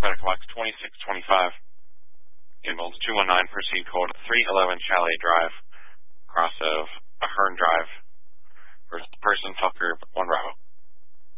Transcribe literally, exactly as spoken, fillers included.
Medical Box twenty-six twenty-five. Ambulance two one nine, proceed code three eleven Chalet Drive, cross of Ahern Drive. First person, Tucker, one Bravo.